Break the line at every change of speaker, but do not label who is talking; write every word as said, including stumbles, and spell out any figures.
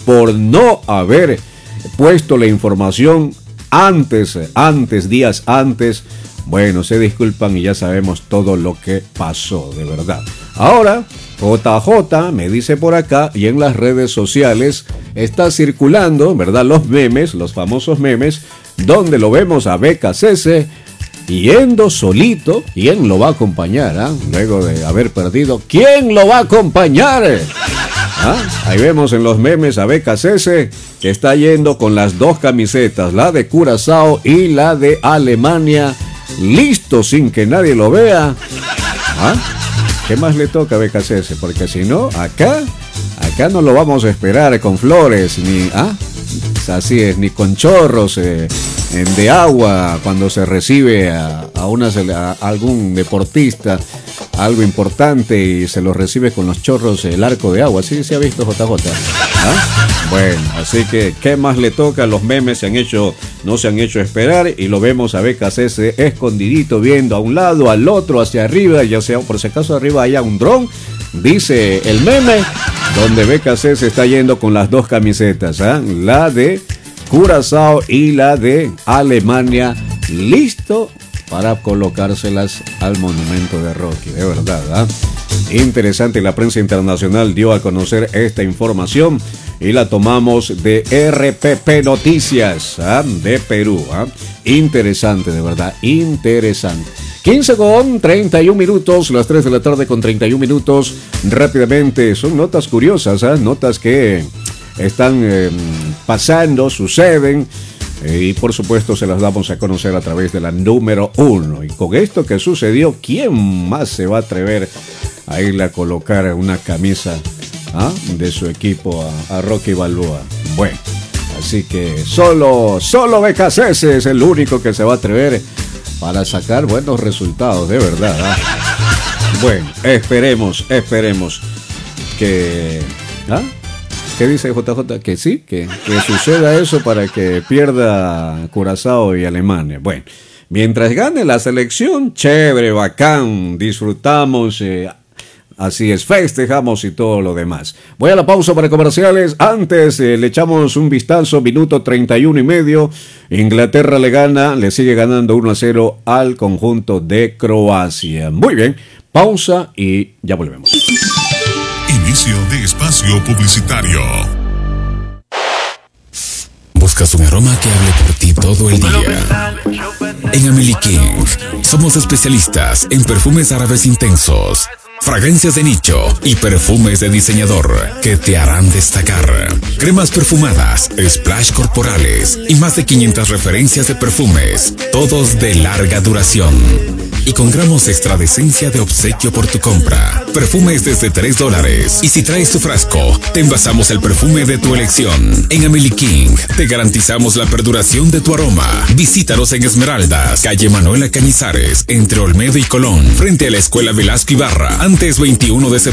por no haber puesto la información antes, antes, días antes. Bueno, se disculpan y ya sabemos todo lo que pasó, de verdad. Ahora, J J me dice por acá y en las redes sociales está circulando, ¿verdad? Los memes, los famosos memes, donde lo vemos a Becasese yendo solito. ¿Quién lo va a acompañar? ¿Ah? Luego de haber perdido, ¿quién lo va a acompañar? ¿Ah? Ahí vemos en los memes a Becasese que está yendo con las dos camisetas, la de Curazao y la de Alemania, listo sin que nadie lo vea. ¿Ah? ¿Qué más le toca a Becasese? Porque si no, acá, acá no lo vamos a esperar con flores, ni, ¿ah? Así es, ni con chorros eh, de agua cuando se recibe a, a, una, a algún deportista, algo importante, y se lo recibe con los chorros el arco de agua. ¿Sí se ha visto, J J? ¿Ah? Bueno, así que, ¿qué más le toca? Los memes se han hecho, no se han hecho esperar, y lo vemos a Becasese escondidito, viendo a un lado, al otro, hacia arriba, ya sea por si acaso arriba haya un dron, dice el meme, donde Becasese está yendo con las dos camisetas, ¿eh? La de Curazao y la de Alemania, listo para colocárselas al monumento de Rocky, de verdad, ¿eh? Interesante, la prensa internacional dio a conocer esta información y la tomamos de R P P Noticias, ¿eh? De Perú, ¿eh? Interesante, de verdad, interesante. quince con treinta y un minutos, las tres de la tarde con treinta y un minutos. Rápidamente, son notas curiosas, ¿eh? Notas que están eh, pasando, suceden, eh, y por supuesto se las damos a conocer a través de la número uno. Y con esto que sucedió, ¿quién más se va a atrever a irle a colocar una camisa, ¿ah? de su equipo a, a Rocky Balboa? Bueno, así que solo, solo Becasese es el único que se va a atrever para sacar buenos resultados, de verdad, ¿eh? Bueno, esperemos, esperemos que... ¿ah? ¿Qué dice J J? Que sí, que, que suceda eso para que pierda Curazao y Alemania. Bueno, mientras gane la selección, chévere, bacán, disfrutamos, eh, así es, festejamos y todo lo demás. Voy a la pausa para comerciales. Antes eh, le echamos un vistazo, minuto treinta y uno y medio. Inglaterra le gana, le sigue ganando uno a cero al conjunto de Croacia. Muy bien, pausa y ya volvemos.
Inicio de espacio publicitario.
¿Buscas un aroma que hable por ti todo el día? En Amelie King somos especialistas en perfumes árabes intensos, fragancias de nicho y perfumes de diseñador que te harán destacar. Cremas perfumadas, splash corporales y más de quinientas referencias de perfumes, todos de larga duración y con gramos extra de esencia de obsequio por tu compra. Perfumes desde tres dólares. Y si traes tu frasco, te envasamos el perfume de tu elección. En Amelie King te garantizamos la perduración de tu aroma. Visítanos en Esmeraldas, calle Manuela Cañizares, entre Olmedo y Colón, frente a la Escuela Velasco Ibarra, antes veintiuno de septiembre.